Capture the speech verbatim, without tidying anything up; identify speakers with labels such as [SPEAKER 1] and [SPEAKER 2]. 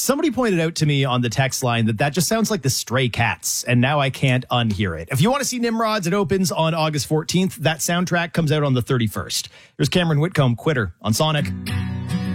[SPEAKER 1] Somebody pointed out to me on the text line that that just sounds like the Stray Cats, and now I can't unhear it. If you want to see Nimrods, it opens on August fourteenth. That soundtrack comes out on the thirty-first. Here's Cameron Whitcomb, Quitter, on Sonic.